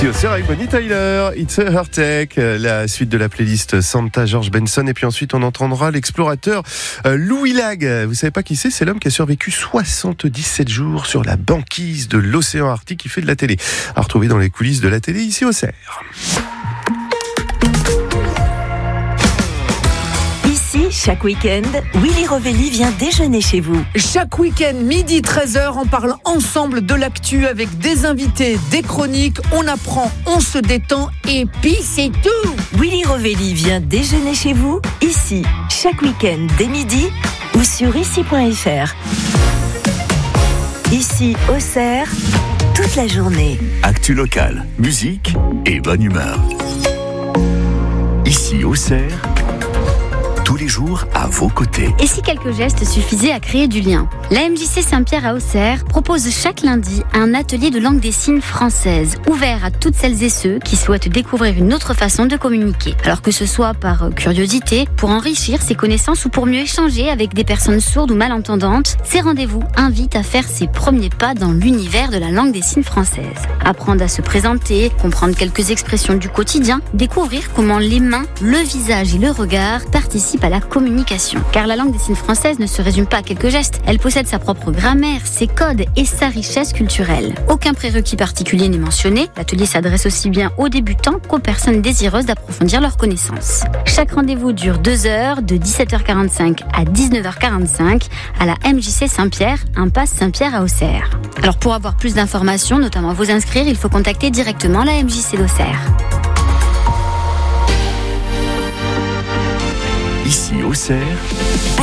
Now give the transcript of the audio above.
Ici au Auxerre avec Bonnie Tyler, It's a Her Tech, la suite de la playlist Santa George Benson. Et puis ensuite, on entendra l'explorateur Louis Lag. Vous savez pas qui c'est? C'est l'homme qui a survécu 77 jours sur la banquise de l'océan Arctique qui fait de la télé. À retrouver dans les coulisses de la télé ici au Auxerre. Chaque week-end, Willy Rovelli vient déjeuner chez vous. Chaque week-end, midi 13h, on parle ensemble de l'actu avec des invités, des chroniques, on apprend, on se détend et puis c'est tout. Willy Rovelli vient déjeuner chez vous, ici, chaque week-end dès midi ou sur ici.fr. Ici, Auxerre, toute la journée. Actu locale, musique et bonne humeur. Ici, Auxerre, tous les jours à vos côtés. Et si quelques gestes suffisaient à créer du lien? La MJC Saint-Pierre à Auxerre propose chaque lundi un atelier de langue des signes française, ouvert à toutes celles et ceux qui souhaitent découvrir une autre façon de communiquer. Alors que ce soit par curiosité, pour enrichir ses connaissances ou pour mieux échanger avec des personnes sourdes ou malentendantes, ces rendez-vous invitent à faire ses premiers pas dans l'univers de la langue des signes française. Apprendre à se présenter, comprendre quelques expressions du quotidien, découvrir comment les mains, le visage et le regard participent à la communication. Car la langue des signes française ne se résume pas à quelques gestes. Elle possède sa propre grammaire, ses codes et sa richesse culturelle. Aucun prérequis particulier n'est mentionné. L'atelier s'adresse aussi bien aux débutants qu'aux personnes désireuses d'approfondir leurs connaissances. Chaque rendez-vous dure 2 heures, de 17h45 à 19h45 à la MJC Saint-Pierre, impasse Saint-Pierre à Auxerre. Alors pour avoir plus d'informations, notamment vous inscrire, il faut contacter directement la MJC d'Auxerre. Ici, Auxerre,